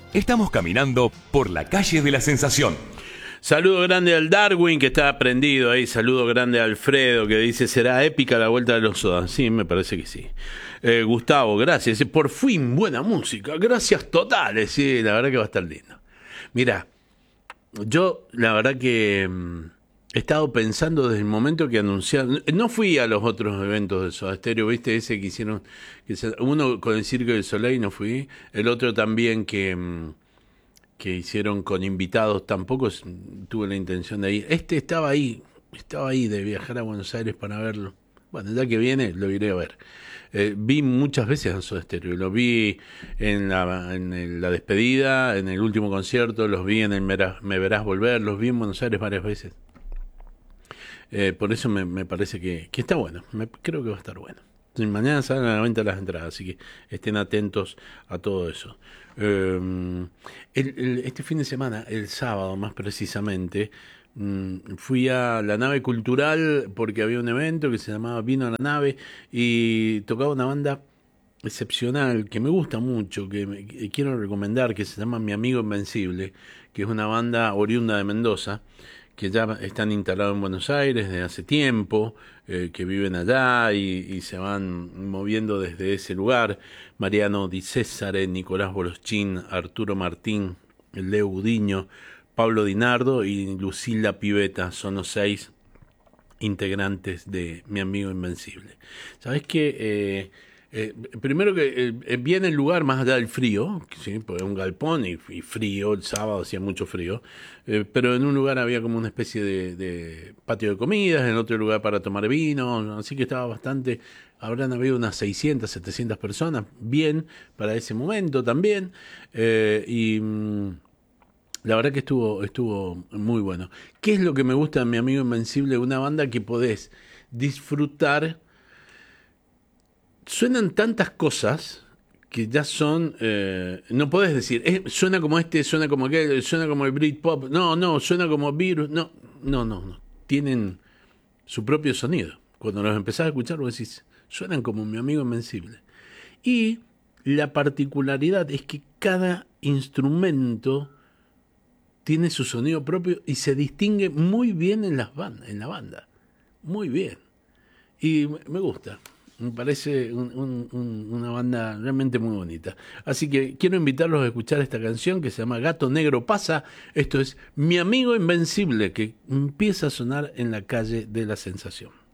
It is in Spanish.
Estamos caminando por la calle de la Sensación. Saludo grande al Darwin, que está prendido ahí. Saludo grande a Alfredo, que dice, ¿será épica la vuelta de los Soda? Sí, me parece que sí. Gustavo, gracias. Por fin, buena música. Gracias totales. Sí, la verdad que va a estar lindo. Mira, yo la verdad que he estado pensando desde el momento que anunciaron. No fui a los otros eventos de Soda Stereo, ¿viste? Ese que hicieron, uno con el Cirque du Soleil no fui. El otro también que hicieron con invitados, tampoco tuve la intención de ir. Estaba ahí de viajar a Buenos Aires para verlo. Bueno, ya que viene lo iré a ver. Vi muchas veces a Soda Stereo, lo vi en la despedida, en el último concierto, los vi en el Me Verás Volver, los vi en Buenos Aires varias veces. Por eso me parece que está bueno, creo que va a estar bueno. Mañana salen a la venta las entradas, así que estén atentos a todo eso. Este fin de semana, el sábado más precisamente, fui a la nave cultural porque había un evento que se llamaba Vino a la Nave y tocaba una banda excepcional que me gusta mucho, que quiero recomendar, que se llama Mi Amigo Invencible, que es una banda oriunda de Mendoza, que ya están instalados en Buenos Aires desde hace tiempo, que viven allá y se van moviendo desde ese lugar. Mariano Di Césare, Nicolás Boroschín, Arturo Martín, Leo Gudiño, Pablo Dinardo y Lucila Piveta son los 6 integrantes de Mi Amigo Invencible. ¿Sabés qué? Primero que viene el lugar más allá del frío, ¿sí? Porque es un galpón y frío, el sábado hacía mucho frío, pero en un lugar había como una especie de patio de comidas, en otro lugar para tomar vino, así que estaba bastante, habrán habido unas 600, 700 personas, bien para ese momento también, la verdad que estuvo muy bueno. ¿Qué es lo que me gusta de Mi Amigo Invencible? Una banda que podés disfrutar. Suenan tantas cosas que ya son, no podés decir, suena como suena como aquel, suena como el Britpop, no, suena como Virus, no. Tienen su propio sonido. Cuando los empezás a escuchar vos decís, suenan como Mi Amigo Invencible. Y la particularidad es que cada instrumento tiene su sonido propio y se distingue muy bien en la banda. Muy bien. Y me gusta. Me parece una banda realmente muy bonita. Así que quiero invitarlos a escuchar esta canción que se llama Gato Negro Pasa. Esto es Mi Amigo Invencible, que empieza a sonar en la calle de la Sensación.